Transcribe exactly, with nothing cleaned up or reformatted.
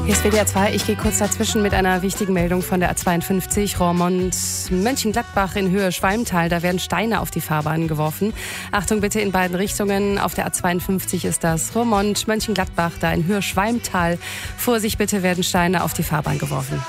Hier ist W D R zwei. Ich gehe kurz dazwischen mit einer wichtigen Meldung von der A zweiundfünfzig. Roermond-Mönchengladbach in Höhe Schwalmtal. Da werden Steine auf die Fahrbahn geworfen. Achtung bitte in beiden Richtungen. Auf der A zweiundfünfzig ist das Roermond-Mönchengladbach. Da in Höhe Schwalmtal. Vorsicht bitte, werden Steine auf die Fahrbahn geworfen.